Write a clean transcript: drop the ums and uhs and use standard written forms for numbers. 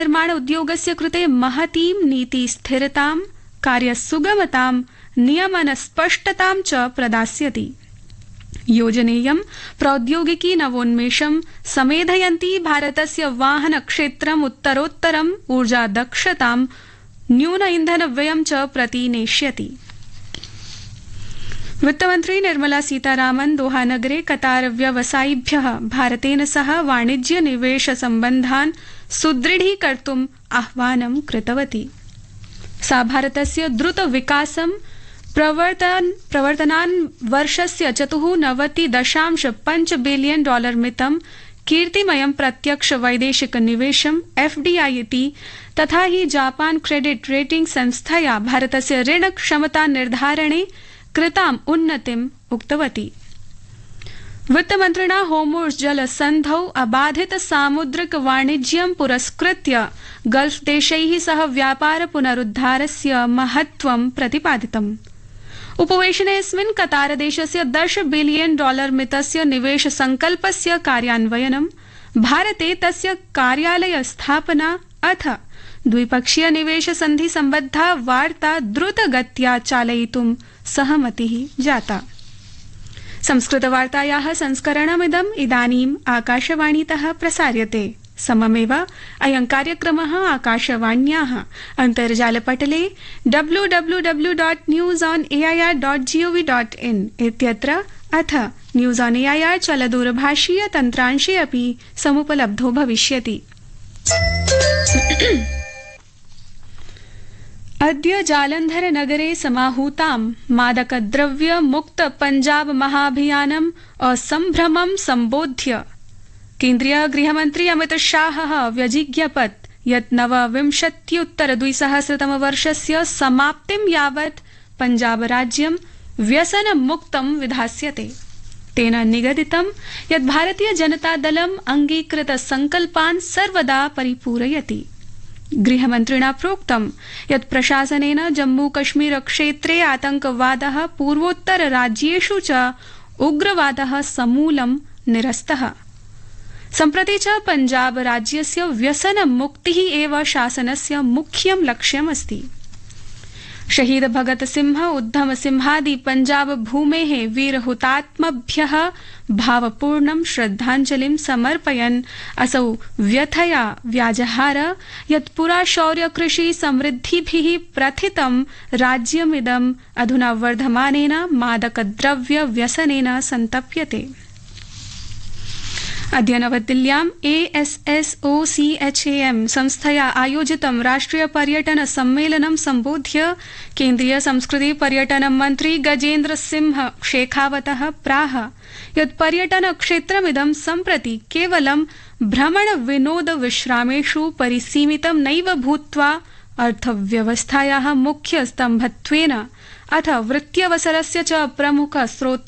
निर्माण उद्योगस्य कृते महतीं नीतिस्थिरतां, कार्यसुगमतां, नियमनस्पष्टतां च प्रदास्यति। योजनेयं प्रौद्योगिकी नवोन्मेषं समेधयन्ती भारतस्य वाहन क्षेत्रम् उत्तरोत्तरम् ऊर्जादक्षतां, न्यून इंधनव्ययं च प्रतिनेष्यति। वित्तमन्त्री निर्मला सीतारामन् दोहानगरे कतार व्यवसायिभ्यः भारतेन सह वाणिज्य निवेश सम्बन्धान् सुदृढीकर्तुम् आह्वानं कृतवती। सा भारतस्य द्रुत विकासं प्रवर्तनान् वर्षस्य 94.5 बिलियन डॉलर मितं कीर्तिमयं प्रत्यक्ष वैदेशिक निवेशं FDI इति तथा हि जापान क्रेडिट रेटिंग संस्थया भारतस्य ऋण क्षमता निर्धारणे कृताम् उन्नतिम् उक्तवती। वित्तमन्त्रिणा होर्मुज़ जलसन्धौ अबाधित सामुद्रिक वाणिज्यं पुरस्कृत्य गल्फ देशैः सह व्यापार पुनरुद्धारस्य महत्त्वं प्रतिपादितम्। उपवेशनेऽस्मिन् कतारदेशस्य 10 बिलियन डॉलर मितस्य निवेश संकल्पस्य कार्यान्वयनं, भारते तस्य कार्यालय स्थापना अथ द्विपक्षीय निवेश संधि सम्बद्धा वार्ता द्रुतगत्या चालयितुं सहमतिः जाता। संस्कृतवार्तायाः संस्करणमिदम् इदानीम् आकाशवाणीतः प्रसार्यते। सममेव अयं कार्यक्रमः आकाशवाण्याः अन्तर्जालपटले www.newsonair.gov.in इत्यत्र अथ न्यूज़ ऑन एआईआर चलदूरभाषीय तन्त्रांशे अपि समुपलब्धो भविष्यति। अद्य जालन्धर नगरे समाहूतां मादकद्रव्य मुक्त पंजाब महाभियानम् असम्भ्रमं सम्बोध्य केन्द्रीय गृहमन्त्री अमित शाहः व्यजिज्ञपत् यत् 29-2000 समाप्तिं यावत् पंजाब राज्यं व्यसनमुक्तं विधास्यते। तेन निगदितं यत् भारतीय जनता दलम् अंगीकृत संकल्पान् सर्वदा परिपूरयति। गृहमन्त्रिणा प्रोक्तं यत् प्रशासनेन जम्मू कश्मीर क्षेत्रे आतंकवादः पूर्वोत्तर राज्येषु च उग्रवादः समूलं निरस्तः। सम्प्रति च पंजाब राज्यस्य व्यसनमुक्तिः एव शासनस्य मुख्यं लक्ष्यमस्ति। शहीद भगत सिंह उद्धम सिंहादि पंजाब भूमेः वीर हुतात्मभ्यः भावपूर्णं श्रद्धाञ्जलिं समर्पयन् असौ व्यथया व्याजहार यत् पुरा शौर्य कृषि समृद्धिभिः प्रथितं राज्यमिदम् अधुना वर्धमानेन मादकद्रव्य व्यसनेन सन्तप्यते। अद्य नवदिल्ल्यां ASSOCHAM संस्थया आयोजितं राष्ट्रिय पर्यटन सम्मेलनं सम्बोध्य केन्द्रीय संस्कृति पर्यटन मन्त्री गजेन्द्र सिंह शेखावतः प्राह यत् पर्यटन क्षेत्रमिदं सम्प्रति केवलं भ्रमण विनोद विश्रामेषु परिसीमितं नैव भूत्वा अर्थव्यवस्थायाः मुख्य स्तम्भत्वेन अथ वृत्त्यवसरस्य च प्रमुख स्रोत